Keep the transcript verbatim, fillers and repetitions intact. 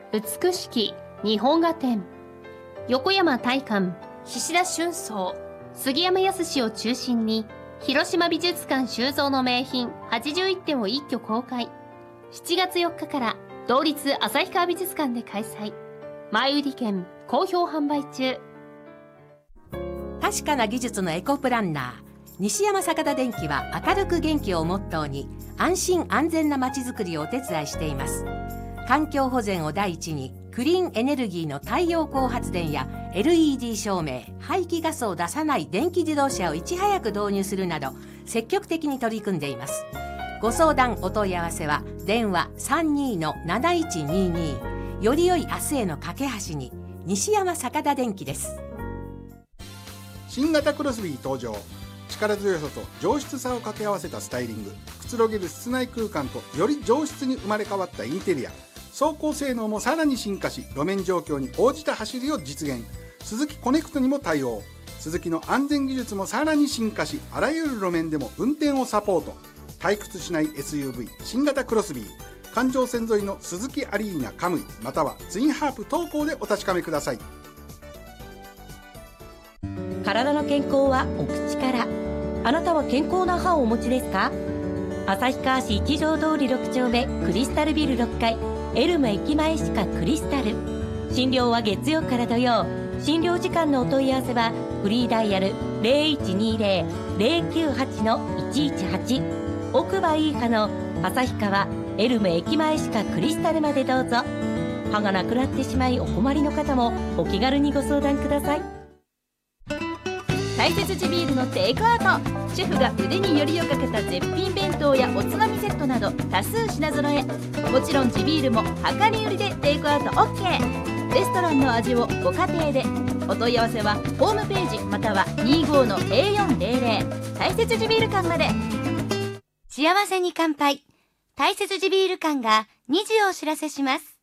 美しき日本画展、横山大観、菱田春草、杉山康を中心に広島美術館収蔵の名品はちじゅういってんを一挙公開。しちがつよっかから同立旭川美術館で開催。前売り券好評販売中。 確かな技術のエコプランナー西山坂田電機は、明るく元気をモットーに安心安全なまちづくりをお手伝いしています。環境保全を第一に、クリーンエネルギーの太陽光発電や エルイーディー 照明、排気ガスを出さない電気自動車をいち早く導入するなど、積極的に取り組んでいます。ご相談お問い合わせは電話 さんにーのなないちにーにー、 より良い明日への架け橋に、西山坂田電機です。 新型クロスビー登場。力強さと上質さを掛け合わせたスタイリング、くつろげる室内空間とより上質に生まれ変わったインテリア、走行性能もさらに進化し、路面状況に応じた走りを実現。スズキコネクトにも対応。スズキの安全技術もさらに進化し、あらゆる路面でも運転をサポート。退屈しない エスユーブイ 新型クロスビー、環状線沿いのスズキアリーナカムイ、またはツインハープ東高でお確かめください。 体の健康はお口から。あなたは健康な歯をお持ちですか？旭川市一条通りろくちょうめクリスタルビルろっかい、エルム駅前歯科クリスタル。診療は月曜から土曜。診療時間のお問い合わせはフリーダイヤル ゼロいちにゼロ ゼロきゅうはち いちいちはち、奥歯いい歯の旭川エルム駅前歯科クリスタルまでどうぞ。歯がなくなってしまいお困りの方もお気軽にご相談ください。大切地ビールのテイクアウト。シェフが腕によりをかけた絶品弁当やおつまみセットなど多数品揃え。もちろん地ビールも量り売りでテイクアウト オーケー。 レストランの味をご家庭で。お問い合わせはホームページまたは にじゅうごのゼロよんゼロゼロ 大切地ビール館まで。 幸せに乾杯。大切地ビール館がにじをお知らせします。